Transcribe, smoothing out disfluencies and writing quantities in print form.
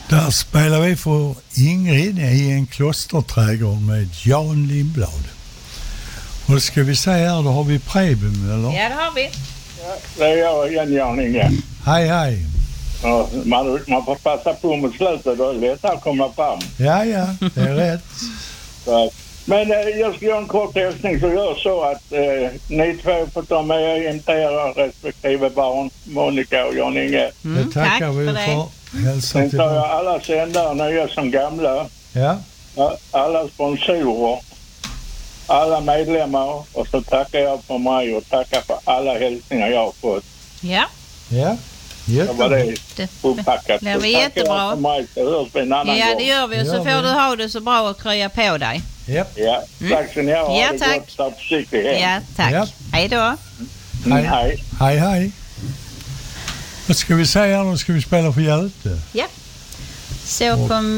Där spelar vi för Ingrid i en klosterträdgård med Jan Lindblad. Och då ska vi säga här, då har vi Preben, eller? Ja, det har vi. Ja, det är jag igen, Jan Inge. Hej, hej. Ja, man får passa på mot slutet, då är det lättare att komma fram. Ja, det är rätt. Så, men jag ska göra en kort hälsning, så gör så att ni två får ta med och hämta respektive barn, Monica och Jan Inge. Det tackar tack vi för för. Hälsa Sen till tar jag alla sändare, nya som gamla, Ja, alla sponsorer, alla medlemmar, och så tackar jag för mig och tackar för alla hälsningar jag har fått. Ja, Så var det uppackat. det var jättebra. Jag för mig, så hörs vi en annan Ja, gång. det gör vi. Och så Gör får vi. du ha det så bra och krya på dig. ja. Ja, tack så ni har. Ja, Ha det tack. gott, så försiktighet. Ja, tack. Ja. Hej då. Hej. Hej. Vad ska vi säga? Då ska vi spela för Hjälte. Ja. Så kom